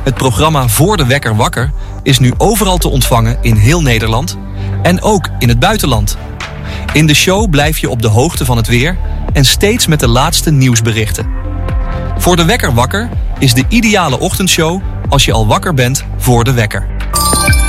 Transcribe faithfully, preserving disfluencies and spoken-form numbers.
Het programma Voor de Wekker Wakker is nu overal te ontvangen in heel Nederland en ook in het buitenland. In de show blijf je op de hoogte van het weer en steeds met de laatste nieuwsberichten. Voor de Wekker Wakker is de ideale ochtendshow als je al wakker bent voor de wekker.